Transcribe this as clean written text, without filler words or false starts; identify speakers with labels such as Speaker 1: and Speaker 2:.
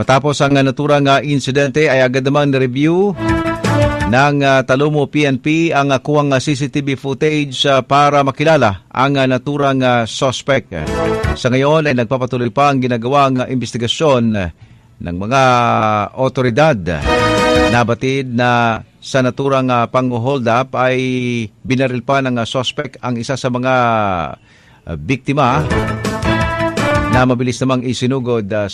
Speaker 1: Matapos ang naturang insidente ay agad namang na-review ng Talomo PNP ang kuwang CCTV footage para makilala ang naturang suspect. Sa ngayon ay nagpapatuloy pa ang ginagawang investigasyon ng mga otoridad. Nabatid na sa naturang pang-hold up ay binaril pa ng suspect ang isa sa mga biktima na mabilis namang isinugod